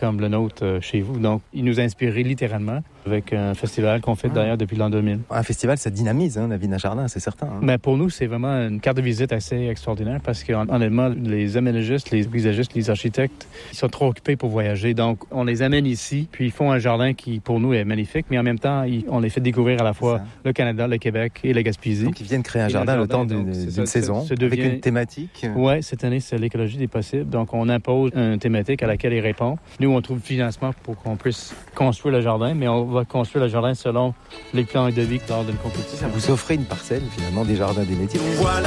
comme le nôtre chez vous. Donc, il nous a inspiré littéralement avec un festival qu'on fait d'ailleurs depuis l'an 2000. Un festival, ça dynamise la vie d'un jardin, c'est certain. Mais pour nous, c'est vraiment une carte de visite assez extraordinaire parce qu'honnêtement, les aménagistes, les paysagistes, les architectes, ils sont trop occupés pour voyager. Donc, on les amène ici, puis ils font un jardin qui, pour nous, est magnifique, mais en même temps, on les fait découvrir à la fois le Canada, le Québec et la Gaspésie. Donc, ils viennent créer un jardin le temps d'une saison, avec une thématique. Oui, cette année, c'est l'écologie des possibles. Donc, on impose une thématique à laquelle ils répondent. Nous, on trouve le financement pour qu'on puisse construire le jardin, mais on va construire le jardin selon les plans de vie lors d'une compétition. Vous offrez une parcelle, finalement, des jardins des métiers.